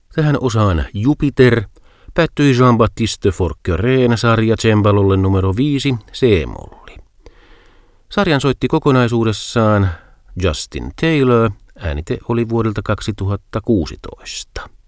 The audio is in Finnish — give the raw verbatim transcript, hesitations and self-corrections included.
Tähän osaan Jupiter päättyi Jean-Baptiste Forquerén sarja cembalolle numero viisi C-molli. Sarjan soitti kokonaisuudessaan Justin Taylor, äänite oli vuodelta kaksituhattakuusitoista.